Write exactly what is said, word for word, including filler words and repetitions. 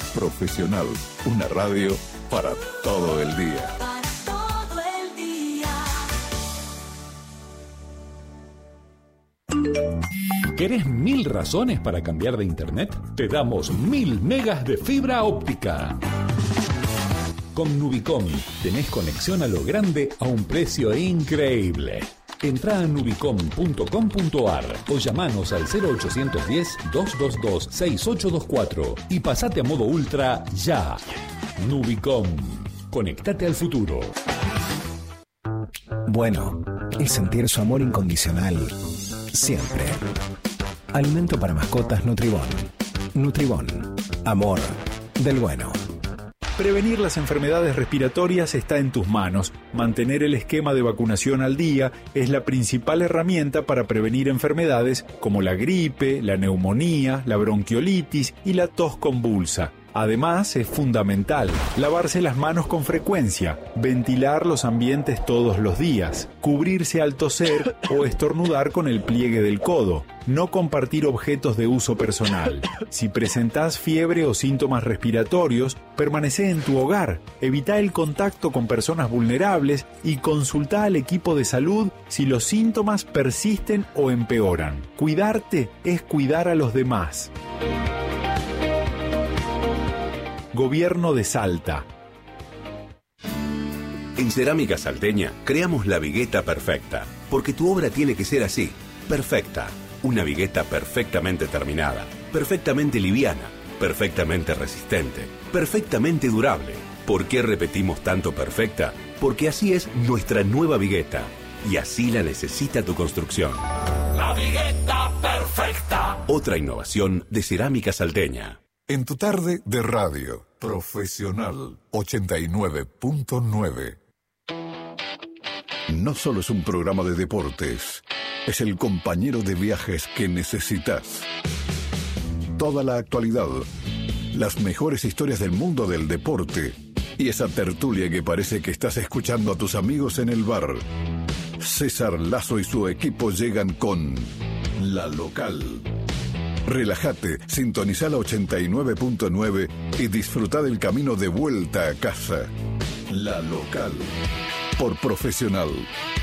Profesional, una radio para todo el día. Para todo el día. ¿Querés mil razones para cambiar de internet? Te damos mil megas de fibra óptica. Con Nubicom tenés conexión a lo grande a un precio increíble. Entrá a nubicom punto com punto ar o llamanos al cero ochocientos diez, doscientos veintidós, sesenta y ocho veinticuatro y pasate a modo ultra ya. Nubicom. Conectate al futuro. Bueno, es sentir su amor incondicional siempre. Alimento para mascotas Nutribón. Nutribón. Amor del bueno. Prevenir las enfermedades respiratorias está en tus manos. Mantener el esquema de vacunación al día es la principal herramienta para prevenir enfermedades como la gripe, la neumonía, la bronquiolitis y la tos convulsa. Además, es fundamental lavarse las manos con frecuencia, ventilar los ambientes todos los días, cubrirse al toser o estornudar con el pliegue del codo, no compartir objetos de uso personal. Si presentás fiebre o síntomas respiratorios, permanecé en tu hogar, evita el contacto con personas vulnerables y consulta al equipo de salud si los síntomas persisten o empeoran. Cuidarte es cuidar a los demás. Gobierno de Salta. En Cerámica Salteña creamos la vigueta perfecta, porque tu obra tiene que ser así, perfecta. Una vigueta perfectamente terminada, perfectamente liviana, perfectamente resistente, perfectamente durable. ¿Por qué repetimos tanto perfecta? Porque así es nuestra nueva vigueta, y así la necesita tu construcción. La vigueta perfecta. Otra innovación de Cerámica Salteña. En tu tarde de radio, Profesional ochenta y nueve punto nueve. No solo es un programa de deportes, es el compañero de viajes que necesitas. Toda la actualidad, las mejores historias del mundo del deporte y esa tertulia que parece que estás escuchando a tus amigos en el bar. César Lazo y su equipo llegan con La Local. Relájate, sintoniza la ochenta y nueve punto nueve y disfruta del camino de vuelta a casa. La Local, por Profesional.